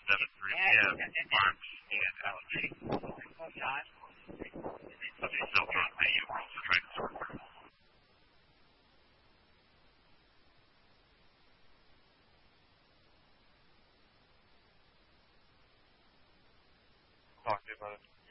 7 Marks and Alameda. Subject cell phone, may you also try to sort. Talk to you about it.